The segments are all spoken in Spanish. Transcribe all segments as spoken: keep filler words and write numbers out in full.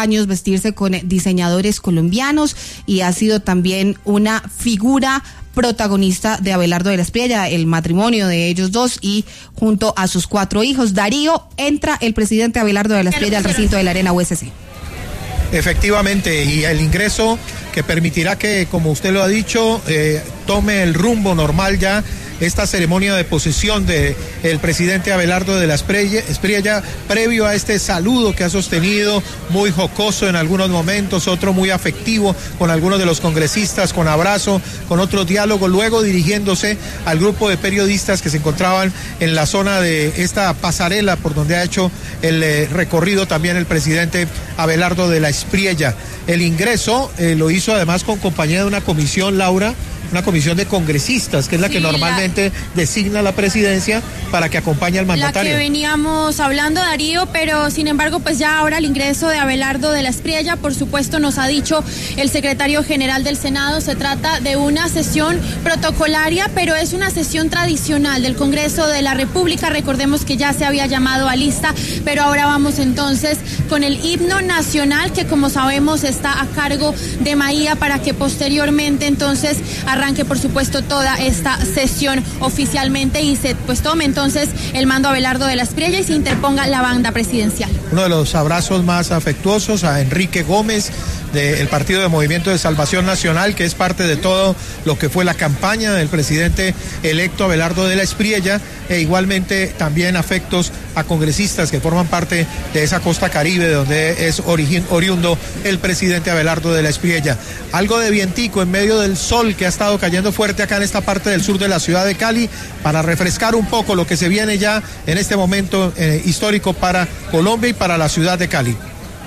años vestirse con diseñadores colombianos y ha sido también una figura protagonista de Abelardo de la Espriella, el matrimonio de ellos dos y junto a sus cuatro hijos. Darío, entra el presidente Abelardo de la Espriella al recinto de la Arena U S C. Efectivamente, y el ingreso que permitirá que, como usted lo ha dicho, eh, tome el rumbo normal ya esta ceremonia de posesión de el presidente Abelardo de la Espriella, previo a este saludo que ha sostenido, muy jocoso en algunos momentos, otro muy afectivo con algunos de los congresistas, con abrazo, con otro diálogo, luego dirigiéndose al grupo de periodistas que se encontraban en la zona de esta pasarela por donde ha hecho el eh, recorrido también el presidente Abelardo de la Espriella. El ingreso eh, lo hizo además con compañía de una comisión, Laura, una comisión de congresistas, que es la sí, que normalmente la... designa la presidencia para que acompañe al mandatario. La que veníamos hablando, Darío, pero sin embargo, pues ya ahora el ingreso de Abelardo de la Espriella, por supuesto, nos ha dicho el secretario general del Senado, se trata de una sesión protocolaria, pero es una sesión tradicional del Congreso de la República. Recordemos que ya se había llamado a lista, pero ahora vamos entonces con el himno nacional, que como sabemos está a cargo de Maía, para que posteriormente entonces arranque, por supuesto, toda esta sesión oficialmente y se pues tome entonces el mando a Abelardo de la Espriella y se interponga la banda presidencial. Uno de los abrazos más afectuosos a Enrique Gómez del Partido de Movimiento de Salvación Nacional, que es parte de todo lo que fue la campaña del presidente electo Abelardo de la Espriella, e igualmente también afectos a congresistas que forman parte de esa costa caribe donde es origin, oriundo el presidente Abelardo de la Espriella. Algo de vientico en medio del sol que ha estado cayendo fuerte acá en esta parte del sur de la ciudad de Cali, para refrescar un poco lo que se viene ya en este momento eh, histórico para Colombia y para la ciudad de Cali.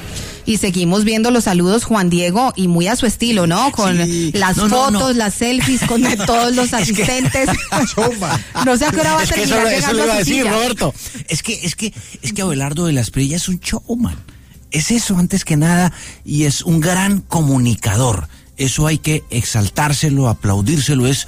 Y seguimos viendo los saludos, Juan Diego, y muy a su estilo, ¿no? Con sí. las no, fotos, no, no. las selfies, con todos los asistentes. Es que... no sé a qué hora va a terminar es que eso, eso llegando le iba a a decir, silla. Roberto. Es que, es que, es que Abelardo de la Espriella es un showman. Es eso, antes que nada, y es un gran comunicador. Eso hay que exaltárselo, aplaudírselo. Es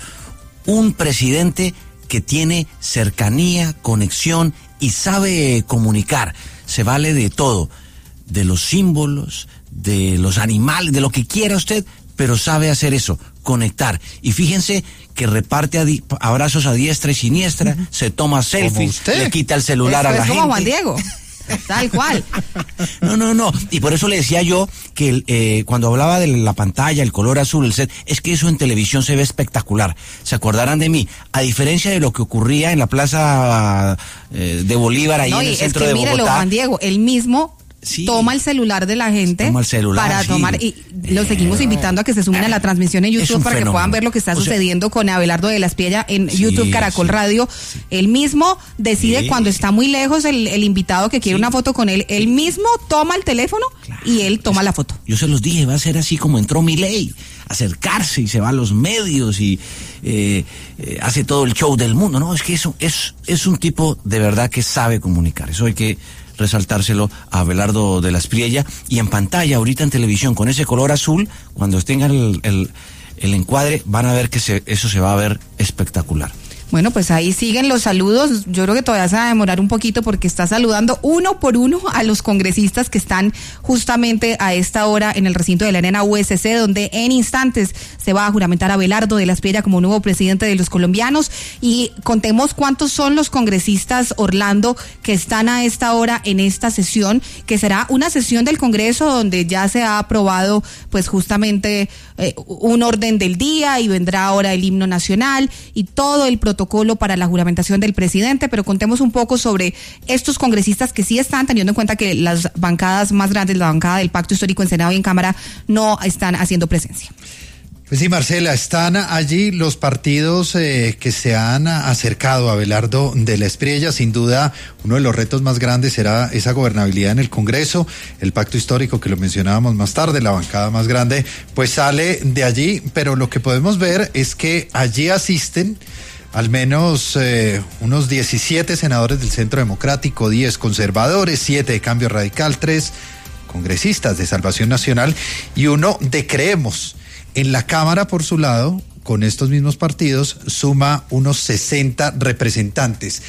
un presidente que tiene cercanía, conexión y sabe comunicar. Se vale de todo. De los símbolos, de los animales, de lo que quiera usted, pero sabe hacer eso, conectar. Y fíjense que reparte a di- abrazos a diestra y siniestra, uh-huh. se toma selfies, le quita el celular Eso a la es gente. como Juan Diego. Tal cual. No, no, no. Y por eso le decía yo que eh, cuando hablaba de la pantalla, el color azul, el set, es que eso en televisión se ve espectacular. Se acordarán de mí. A diferencia de lo que ocurría en la plaza eh, de Bolívar, ahí no, en el centro de Bogotá. Mírelo, Juan Diego, él mismo sí, toma el celular de la gente toma el celular, para sí. tomar, y lo seguimos eh, invitando a que se sumen a la transmisión en YouTube para fenómeno. que puedan ver lo que está o sucediendo sea, con Abelardo de la Espriella en sí, YouTube Caracol sí, Radio. Sí. Él mismo decide sí. cuando está muy lejos el, el invitado que quiere sí. una foto con él, él mismo toma el teléfono claro. y él toma la foto. Yo se los dije, va a ser así como entró Milei, acercarse y se va a los medios y eh, eh, hace todo el show del mundo. No, es que eso es, es un tipo de verdad que sabe comunicar. Eso hay que resaltárselo a Abelardo de la Espriella, y en pantalla, ahorita en televisión, con ese color azul, cuando tengan el, el, el encuadre, van a ver que se, eso se va a ver espectacular. Bueno, pues ahí siguen los saludos. Yo creo que todavía se va a demorar un poquito porque está saludando uno por uno a los congresistas que están justamente a esta hora en el recinto de la Arena U S C, donde en instantes se va a juramentar a Abelardo de la Espriella como nuevo presidente de los colombianos. Y contemos cuántos son los congresistas, Orlando, que están a esta hora en esta sesión, que será una sesión del Congreso donde ya se ha aprobado pues justamente eh, un orden del día, y vendrá ahora el himno nacional y todo el protocolo protocolo para la juramentación del presidente. Pero contemos un poco sobre estos congresistas que sí están, teniendo en cuenta que las bancadas más grandes, la bancada del Pacto Histórico en Senado y en Cámara, no están haciendo presencia. Pues sí, Marcela, están allí los partidos eh, que se han acercado a Abelardo de la Espriella. Sin duda, uno de los retos más grandes será esa gobernabilidad en el Congreso. El Pacto Histórico, que lo mencionábamos más tarde, la bancada más grande, pues sale de allí. Pero lo que podemos ver es que allí asisten al menos eh, unos diecisiete senadores del Centro Democrático, diez conservadores, siete de Cambio Radical, tres congresistas de Salvación Nacional y uno de Creemos. En la Cámara, por su lado, con estos mismos partidos, suma unos sesenta representantes.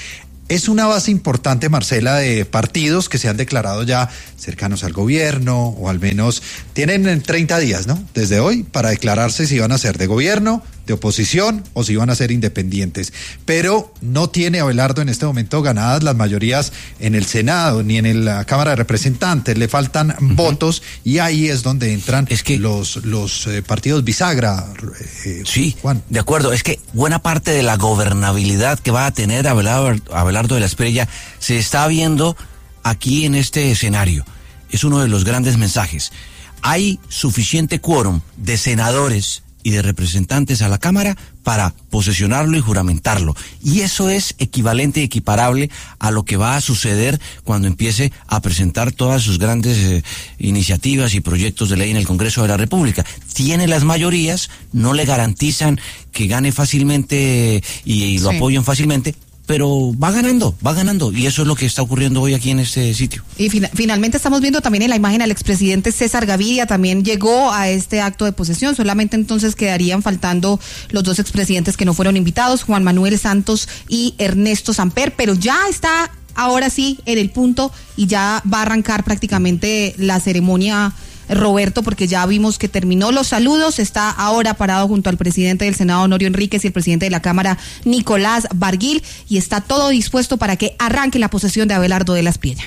Es una base importante, Marcela, de partidos que se han declarado ya cercanos al gobierno, o al menos tienen treinta días, ¿no? Desde hoy, para declararse si van a ser de gobierno, de oposición, o si van a ser independientes. Pero no tiene Abelardo en este momento ganadas las mayorías en el Senado, ni en la Cámara de Representantes. Le faltan uh-huh. votos, y ahí es donde entran es que los, los eh, partidos bisagra. Eh, sí, Juan. De acuerdo, es que buena parte de la gobernabilidad que va a tener Abelardo, Abelardo de la Espriella se está viendo aquí en este escenario. Es uno de los grandes mensajes. Hay suficiente quórum de senadores y de representantes a la Cámara para posesionarlo y juramentarlo. Y eso es equivalente y equiparable a lo que va a suceder cuando empiece a presentar todas sus grandes eh, iniciativas y proyectos de ley en el Congreso de la República. Tiene las mayorías, no le garantizan que gane fácilmente y, y lo sí. apoyen fácilmente, pero va ganando, va ganando, y eso es lo que está ocurriendo hoy aquí en este sitio. Y fin- finalmente estamos viendo también en la imagen al expresidente César Gaviria, también llegó a este acto de posesión. Solamente entonces quedarían faltando los dos expresidentes que no fueron invitados, Juan Manuel Santos y Ernesto Samper, pero ya está ahora sí en el punto y ya va a arrancar prácticamente la ceremonia, Roberto, porque ya vimos que terminó los saludos. Está ahora parado junto al presidente del Senado, Honorio Enríquez, y el presidente de la Cámara, Nicolás Barguil, y está todo dispuesto para que arranque la posesión de Abelardo de la Espriella.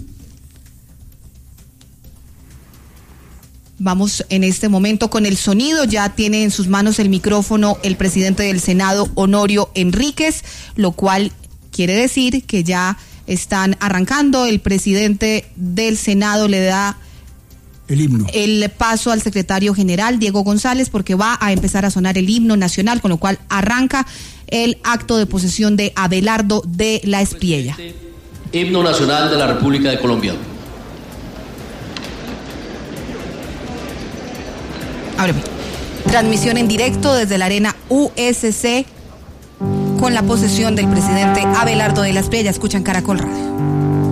Vamos en este momento con el sonido. Ya tiene en sus manos el micrófono el presidente del Senado, Honorio Enríquez, lo cual quiere decir que ya están arrancando. El presidente del Senado le da el himno. El paso al secretario general, Diego González, porque va a empezar a sonar el himno nacional, con lo cual arranca el acto de posesión de Abelardo de la Espriella. Himno nacional de la República de Colombia. Ábreme. Transmisión en directo desde la arena U S C con la posesión del presidente Abelardo de la Espriella. Escuchan Caracol Radio.